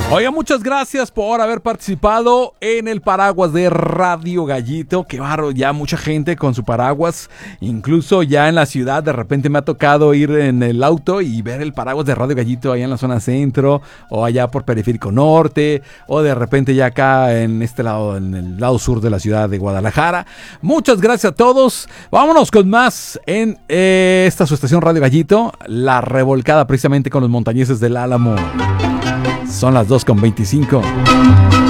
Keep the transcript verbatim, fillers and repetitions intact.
Oiga, muchas gracias por haber participado en el paraguas de Radio Gallito. Qué barro, ya mucha gente con su paraguas. Incluso ya en la ciudad de repente me ha tocado ir en el auto y ver el paraguas de Radio Gallito allá en la zona centro, o allá por Periférico Norte, o de repente ya acá en este lado, en el lado sur de la ciudad de Guadalajara. Muchas gracias a todos. Vámonos con más en eh, esta su estación Radio Gallito, la revolcada precisamente con los montañeses del Álamo. Son las dos con veinticinco.